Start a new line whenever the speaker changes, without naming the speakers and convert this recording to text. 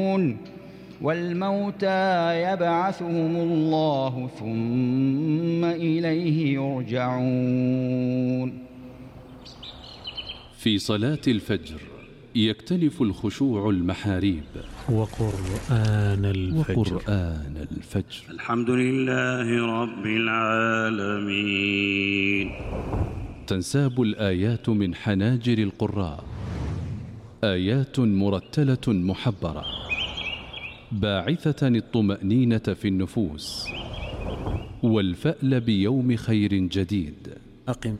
والموتى يبعثهم الله ثم إليه يرجعون.
في صلاة الفجر يكتنف الخشوع المحاريب.
وقرآن
الفجر.
الحمد لله رب العالمين.
تنساب الآيات من حناجر القراء، آيات مرتلة محبرة باعثة الطمأنينة في النفوس والفأل بيوم خير جديد.
أقم